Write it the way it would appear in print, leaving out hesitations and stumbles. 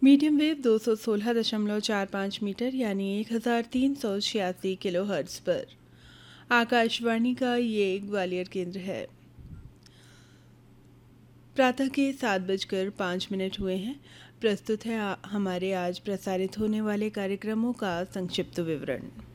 Medium wave 216.45 metre यानी 1386 kilo hertz पर आकाशवाणी का ये ग्वालियर केंद्र है। प्रातः के 7:05 हुए हैं। प्रस्तुत है हमारे आज प्रसारित होने वाले कार्यक्रमों का संक्षिप्त विवरण।